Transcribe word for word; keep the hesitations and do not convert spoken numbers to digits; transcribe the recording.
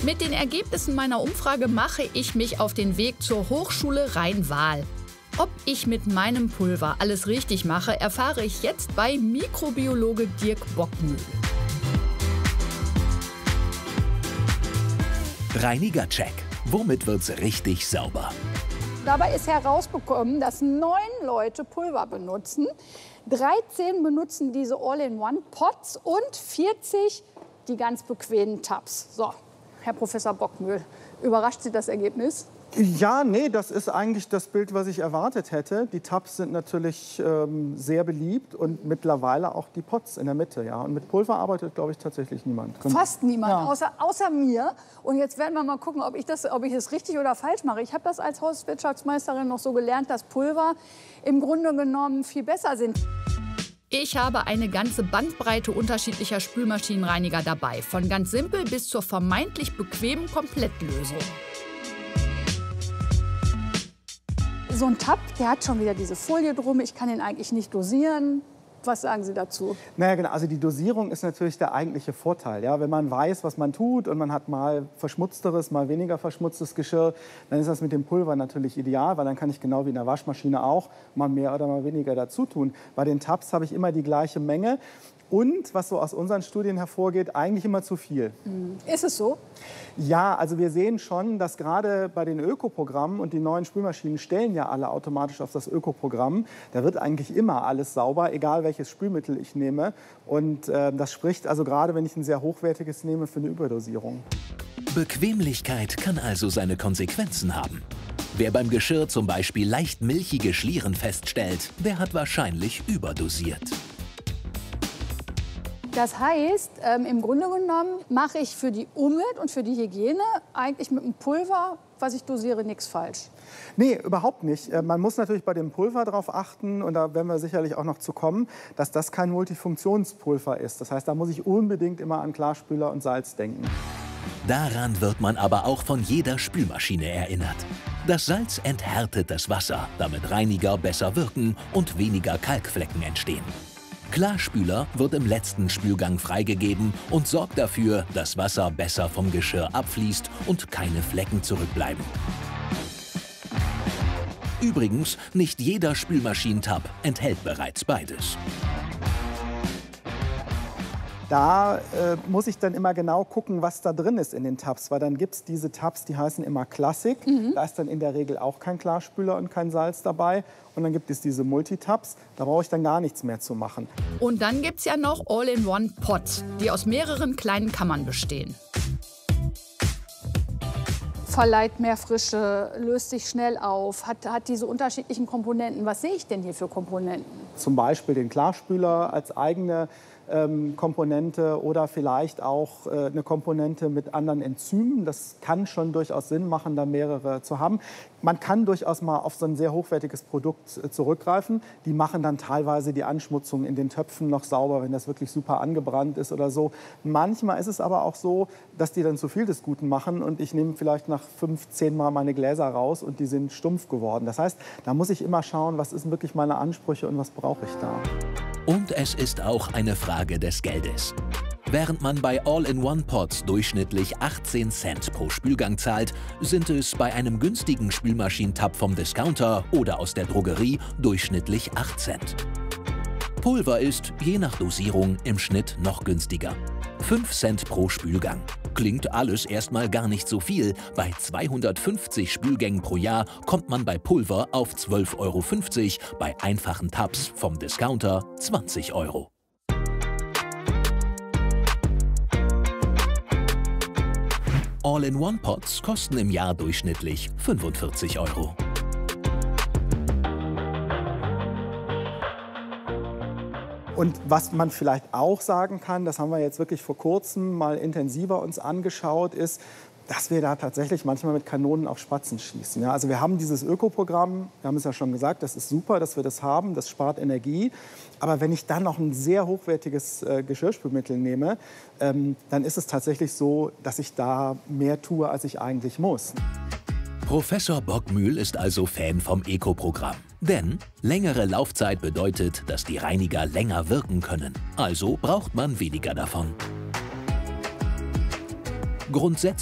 Mit den Ergebnissen meiner Umfrage mache ich mich auf den Weg zur Hochschule Rhein-Waal. Ob ich mit meinem Pulver alles richtig mache, erfahre ich jetzt bei Mikrobiologe Dirk Bockmühl. Reiniger-Check. Womit wird's richtig sauber? Dabei ist herausgekommen, dass neun Leute Pulver benutzen, dreizehn benutzen diese All-in-One-Pots und vierzig die ganz bequemen Tabs. So, Herr Professor Bockmühl, überrascht Sie das Ergebnis? Ja, nee, das ist eigentlich das Bild, was ich erwartet hätte. Die Tabs sind natürlich ähm, sehr beliebt und mittlerweile auch die Pots in der Mitte. Ja. Und mit Pulver arbeitet, glaube ich, tatsächlich niemand. Fast niemand, Ja. außer, außer mir. Und jetzt werden wir mal gucken, ob ich das, ob ich es richtig oder falsch mache. Ich habe das als Hauswirtschaftsmeisterin noch so gelernt, dass Pulver im Grunde genommen viel besser sind. Ich habe eine ganze Bandbreite unterschiedlicher Spülmaschinenreiniger dabei. Von ganz simpel bis zur vermeintlich bequemen Komplettlösung. So ein Tab, der hat schon wieder diese Folie drum. Ich kann ihn eigentlich nicht dosieren. Was sagen Sie dazu? Naja, genau. Also die Dosierung ist natürlich der eigentliche Vorteil. Ja? Wenn man weiß, was man tut und man hat mal verschmutzteres, mal weniger verschmutztes Geschirr, dann ist das mit dem Pulver natürlich ideal, weil dann kann ich genau wie in der Waschmaschine auch mal mehr oder mal weniger dazu tun. Bei den Tabs habe ich immer die gleiche Menge. Und, was so aus unseren Studien hervorgeht, eigentlich immer zu viel. Ist es so? Ja, also wir sehen schon, dass gerade bei den Ökoprogrammen, und die neuen Spülmaschinen stellen ja alle automatisch auf das Ökoprogramm, da wird eigentlich immer alles sauber, egal welches Spülmittel ich nehme. Und äh, das spricht also gerade, wenn ich ein sehr hochwertiges nehme, für eine Überdosierung. Bequemlichkeit kann also seine Konsequenzen haben. Wer beim Geschirr zum Beispiel leicht milchige Schlieren feststellt, der hat wahrscheinlich überdosiert. Das heißt, ähm, im Grunde genommen mache ich für die Umwelt und für die Hygiene eigentlich mit dem Pulver, was ich dosiere, nichts falsch. Nee, überhaupt nicht. Man muss natürlich bei dem Pulver darauf achten, und da werden wir sicherlich auch noch zu kommen, dass das kein Multifunktionspulver ist. Das heißt, da muss ich unbedingt immer an Klarspüler und Salz denken. Daran wird man aber auch von jeder Spülmaschine erinnert. Das Salz enthärtet das Wasser, damit Reiniger besser wirken und weniger Kalkflecken entstehen. Klarspüler wird im letzten Spülgang freigegeben und sorgt dafür, dass Wasser besser vom Geschirr abfließt und keine Flecken zurückbleiben. Übrigens, nicht jeder Spülmaschinentab enthält bereits beides. Da äh, muss ich dann immer genau gucken, was da drin ist in den Tabs. Weil dann gibt es diese Tabs, die heißen immer Classic. Mhm. Da ist dann in der Regel auch kein Klarspüler und kein Salz dabei. Und dann gibt es diese Multitabs. Da brauche ich dann gar nichts mehr zu machen. Und dann gibt es ja noch All-in-One-Pots, die aus mehreren kleinen Kammern bestehen. Verleiht mehr Frische, löst sich schnell auf, hat, hat diese unterschiedlichen Komponenten. Was sehe ich denn hier für Komponenten? Zum Beispiel den Klarspüler als eigene ähm, Komponente oder vielleicht auch äh, eine Komponente mit anderen Enzymen. Das kann schon durchaus Sinn machen, da mehrere zu haben. Man kann durchaus mal auf so ein sehr hochwertiges Produkt äh, zurückgreifen. Die machen dann teilweise die Anschmutzung in den Töpfen noch sauber, wenn das wirklich super angebrannt ist oder so. Manchmal ist es aber auch so, dass die dann zu viel des Guten machen und ich nehme vielleicht nach fünf, zehn Mal meine Gläser raus und die sind stumpf geworden. Das heißt, da muss ich immer schauen, was sind wirklich meine Ansprüche und was brauche ich da. Und es ist auch eine Frage des Geldes. Während man bei All-in-One-Pots durchschnittlich achtzehn Cent pro Spülgang zahlt, sind es bei einem günstigen Spülmaschinentab vom Discounter oder aus der Drogerie durchschnittlich acht Cent. Pulver ist, je nach Dosierung, im Schnitt noch günstiger. fünf Cent pro Spülgang. Klingt alles erstmal gar nicht so viel. Bei zweihundertfünfzig Spülgängen pro Jahr kommt man bei Pulver auf zwölf Euro fünfzig, bei einfachen Tabs vom Discounter zwanzig Euro. All-in-One-Pots kosten im Jahr durchschnittlich fünfundvierzig Euro. Und was man vielleicht auch sagen kann, das haben wir jetzt wirklich vor kurzem mal intensiver uns angeschaut, ist, dass wir da tatsächlich manchmal mit Kanonen auf Spatzen schießen. Ja, also wir haben dieses Ökoprogramm, wir haben es ja schon gesagt, das ist super, dass wir das haben, das spart Energie. Aber wenn ich dann noch ein sehr hochwertiges äh, Geschirrspülmittel nehme, ähm, dann ist es tatsächlich so, dass ich da mehr tue, als ich eigentlich muss. Professor Bockmühl ist also Fan vom Eco-Programm. Denn längere Laufzeit bedeutet, dass die Reiniger länger wirken können. Also braucht man weniger davon. Grundsätzlich